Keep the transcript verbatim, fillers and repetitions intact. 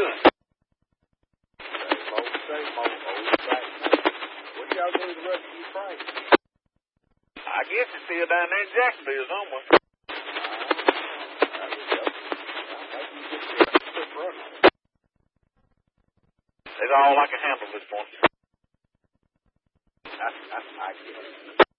doing? Same old, same old, old back. What do y'all do the rest of your Friday? I guess it's still down there in Jacksonville somewhere. That's all I can handle this morning. I, I, I get it.